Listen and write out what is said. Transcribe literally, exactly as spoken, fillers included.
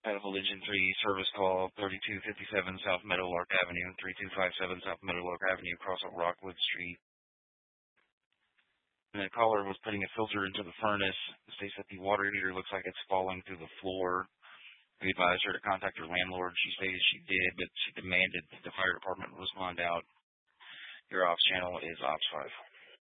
Religion three, service call, thirty-two fifty-seven South Meadowlark Avenue, thirty-two fifty-seven South Meadowlark Avenue, across Rockwood Street. And the caller was putting a filter into the furnace. It states that the water heater looks like it's falling through the floor. We advised her to contact her landlord. She stated she did, but she demanded that the fire department respond out. Your ops channel is Ops five.